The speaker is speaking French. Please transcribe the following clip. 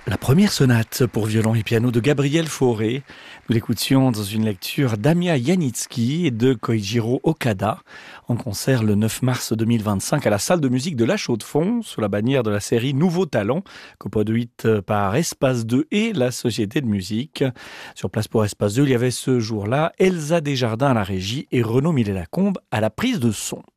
La première sonate pour violon et piano de Gabriel Fauré. Nous l'écoutions dans une lecture d'Amiya Yanitsky et de Koichiro Okada en concert le 9 mars 2025 à la salle de musique de La Chaux-de-Fonds sous la bannière de la série Nouveau Talent, coproduite par Espace 2 et la Société de musique. Sur place pour Espace 2, il y avait ce jour-là Elsa Desjardins à la régie et Renaud Millet-Lacombe à la prise de son.